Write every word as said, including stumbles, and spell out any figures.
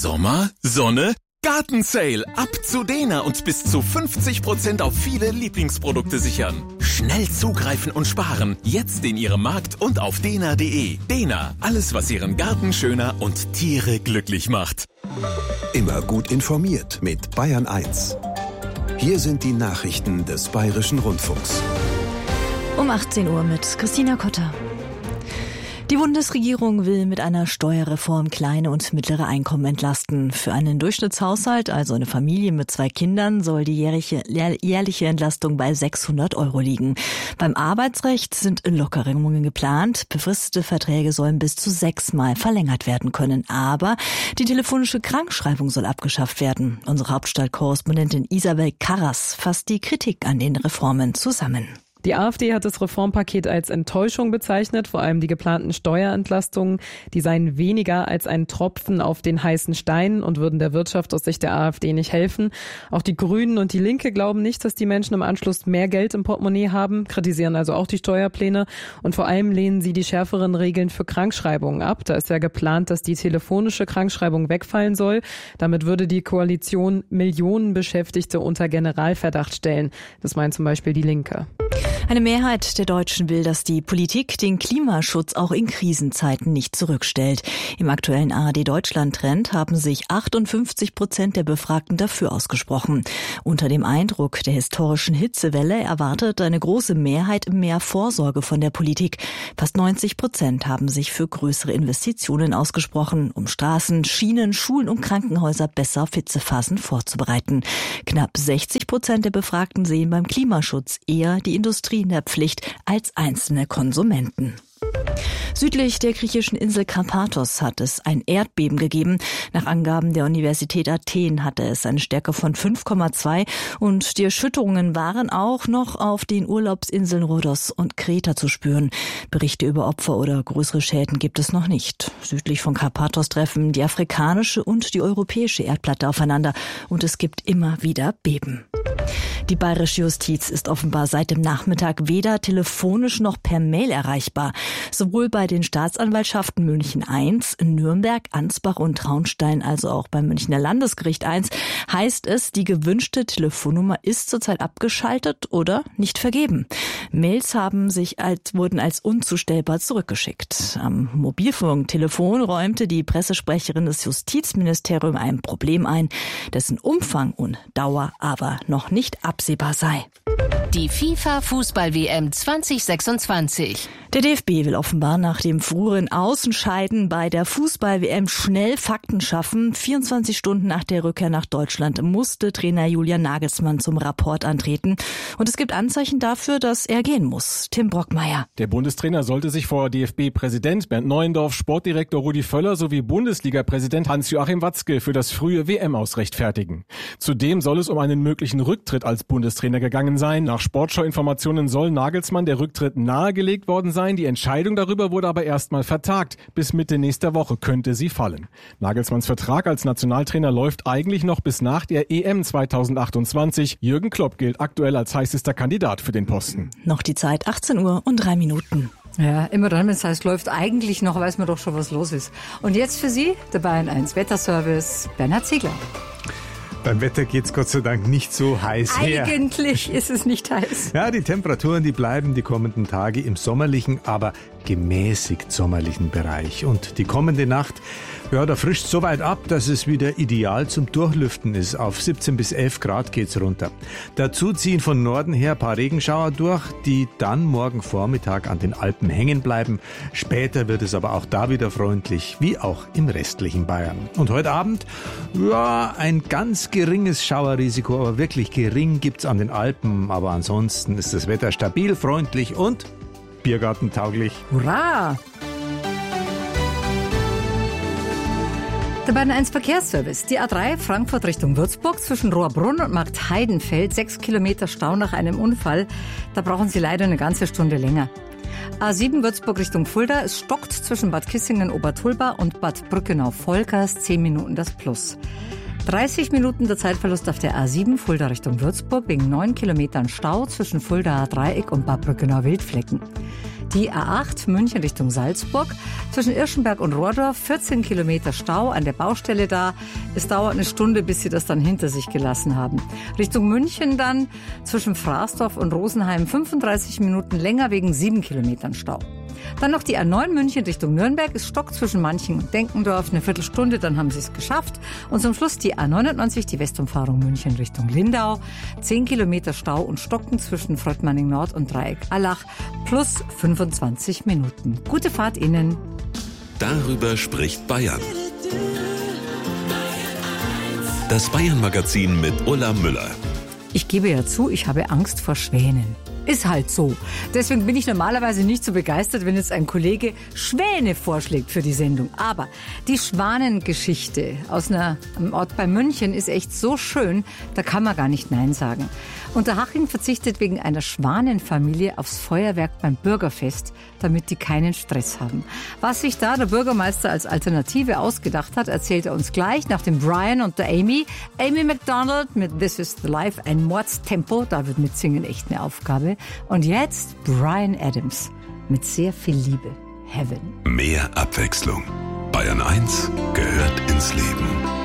Sommer, Sonne, Gartensale. Ab zu Dena und bis zu fünfzig Prozent auf viele Lieblingsprodukte sichern. Schnell zugreifen und sparen. Jetzt in Ihrem Markt und auf dena punkt de. Dena, alles was Ihren Garten schöner und Tiere glücklich macht. Immer gut informiert mit Bayern eins. Hier sind die Nachrichten des Bayerischen Rundfunks. Um achtzehn Uhr mit Christina Kotter. Die Bundesregierung will mit einer Steuerreform kleine und mittlere Einkommen entlasten. Für einen Durchschnittshaushalt, also eine Familie mit zwei Kindern, soll die jährliche, jährliche Entlastung bei sechshundert Euro liegen. Beim Arbeitsrecht sind Lockerungen geplant. Befristete Verträge sollen bis zu sechsmal verlängert werden können. Aber die telefonische Krankschreibung soll abgeschafft werden. Unsere Hauptstadtkorrespondentin Isabel Karras fasst die Kritik an den Reformen zusammen. Die AfD hat das Reformpaket als Enttäuschung bezeichnet, vor allem die geplanten Steuerentlastungen. Die seien weniger als ein Tropfen auf den heißen Stein und würden der Wirtschaft aus Sicht der AfD nicht helfen. Auch die Grünen und die Linke glauben nicht, dass die Menschen im Anschluss mehr Geld im Portemonnaie haben, kritisieren also auch die Steuerpläne. Und vor allem lehnen sie die schärferen Regeln für Krankschreibungen ab. Da ist ja geplant, dass die telefonische Krankschreibung wegfallen soll. Damit würde die Koalition Millionen Beschäftigte unter Generalverdacht stellen. Das meint zum Beispiel die Linke. Eine Mehrheit der Deutschen will, dass die Politik den Klimaschutz auch in Krisenzeiten nicht zurückstellt. Im aktuellen A R D-Deutschland-Trend haben sich achtundfünfzig Prozent der Befragten dafür ausgesprochen. Unter dem Eindruck der historischen Hitzewelle erwartet eine große Mehrheit mehr Vorsorge von der Politik. Fast neunzig Prozent haben sich für größere Investitionen ausgesprochen, um Straßen, Schienen, Schulen und Krankenhäuser besser auf Hitzephasen vorzubereiten. Knapp sechzig Prozent der Befragten sehen beim Klimaschutz eher die Industrie in der Pflicht als einzelne Konsumenten. Südlich der griechischen Insel Karpathos hat es ein Erdbeben gegeben. Nach Angaben der Universität Athen hatte es eine Stärke von fünf Komma zwei und die Erschütterungen waren auch noch auf den Urlaubsinseln Rhodos und Kreta zu spüren. Berichte über Opfer oder größere Schäden gibt es noch nicht. Südlich von Karpathos treffen die afrikanische und die europäische Erdplatte aufeinander und es gibt immer wieder Beben. Die bayerische Justiz ist offenbar seit dem Nachmittag weder telefonisch noch per Mail erreichbar. Sowohl bei den Staatsanwaltschaften München eins, Nürnberg, Ansbach und Traunstein, also auch beim Münchner Landesgericht eins, heißt es, die gewünschte Telefonnummer ist zurzeit abgeschaltet oder nicht vergeben. Mails haben sich als, wurden als unzustellbar zurückgeschickt. Am Mobilfunktelefon räumte die Pressesprecherin des Justizministeriums ein Problem ein, dessen Umfang und Dauer aber noch nicht absehbar sei. Die FIFA-Fußball-W M zwanzig sechsundzwanzig. Der D F B will offenbar nach dem früheren Außenscheiden bei der Fußball-W M schnell Fakten schaffen. vierundzwanzig Stunden nach der Rückkehr nach Deutschland musste Trainer Julian Nagelsmann zum Rapport antreten. Und es gibt Anzeichen dafür, dass er gehen muss. Tim Brockmeier. Der Bundestrainer sollte sich vor D F B-Präsident Bernd Neuendorf, Sportdirektor Rudi Völler sowie Bundesliga-Präsident Hans-Joachim Watzke für das frühe W M-Aus rechtfertigen. Zudem soll es um einen möglichen Rücktritt als Bundestrainer gegangen sein. Nach Sportschau-Informationen soll Nagelsmann der Rücktritt nahegelegt worden sein. Die Entscheidung darüber wurde aber erstmal vertagt. Bis Mitte nächster Woche könnte sie fallen. Nagelsmanns Vertrag als Nationaltrainer läuft eigentlich noch bis nach der E M zweitausendachtundzwanzig. Jürgen Klopp gilt aktuell als heißester Kandidat für den Posten. Noch die Zeit, achtzehn Uhr und drei Minuten. Ja, immer dann, wenn es heißt, läuft eigentlich noch, weiß man doch schon, was los ist. Und jetzt für Sie, der Bayern eins Wetterservice, Bernhard Ziegler. Beim Wetter geht's Gott sei Dank nicht so heiß her. Eigentlich ist es nicht heiß. Ja, die Temperaturen, die bleiben die kommenden Tage im sommerlichen, aber gemäßigt sommerlichen Bereich. Und die kommende Nacht, ja, da frischt so weit ab, dass es wieder ideal zum Durchlüften ist. Auf siebzehn bis elf Grad geht's runter. Dazu ziehen von Norden her ein paar Regenschauer durch, die dann morgen Vormittag an den Alpen hängen bleiben. Später wird es aber auch da wieder freundlich, wie auch im restlichen Bayern. Und heute Abend, ja, ein ganz geringes Schauerrisiko, aber wirklich gering gibt's an den Alpen. Aber ansonsten ist das Wetter stabil, freundlich und biergartentauglich. Hurra! Der Bayern eins Verkehrsservice. Die A drei Frankfurt Richtung Würzburg zwischen Rohrbrunn und Markt Heidenfeld. Sechs Kilometer Stau nach einem Unfall. Da brauchen Sie leider eine ganze Stunde länger. A sieben Würzburg Richtung Fulda. Es stockt zwischen Bad Kissingen-Obertulba und Bad Brückenau-Volkers. Zehn Minuten das Plus. dreißig Minuten der Zeitverlust auf der A sieben Fulda Richtung Würzburg wegen neun Kilometern Stau zwischen Fuldaer Dreieck und Bad Brückenau Wildflecken. Die A acht München Richtung Salzburg zwischen Irschenberg und Rohrdorf, vierzehn Kilometer Stau an der Baustelle da. Es dauert eine Stunde, bis sie das dann hinter sich gelassen haben. Richtung München dann zwischen Fraßdorf und Rosenheim fünfunddreißig Minuten länger wegen sieben Kilometern Stau. Dann noch die A neun München Richtung Nürnberg, ist Stock zwischen Manching und Denkendorf, eine Viertelstunde, dann haben sie es geschafft. Und zum Schluss die A neunundneunzig, die Westumfahrung München Richtung Lindau, zehn Kilometer Stau und Stocken zwischen Fröttmanning Nord und Dreieck Allach, plus fünfundzwanzig Minuten. Gute Fahrt Ihnen. Darüber spricht Bayern. Das Bayern-Magazin mit Ulla Müller. Ich gebe ja zu, ich habe Angst vor Schwänen. Ist halt so. Deswegen bin ich normalerweise nicht so begeistert, wenn jetzt ein Kollege Schwäne vorschlägt für die Sendung. Aber die Schwanengeschichte aus einer, einem Ort bei München ist echt so schön, da kann man gar nicht Nein sagen. Unterhaching verzichtet wegen einer Schwanenfamilie aufs Feuerwerk beim Bürgerfest, damit die keinen Stress haben. Was sich da der Bürgermeister als Alternative ausgedacht hat, erzählt er uns gleich nach dem Brian und der Amy. Amy McDonald mit This is the Life, ein Mordstempo, da wird mitsingen echt eine Aufgabe. Und jetzt Brian Adams mit sehr viel Liebe. Heaven. Mehr Abwechslung. Bayern eins gehört ins Leben.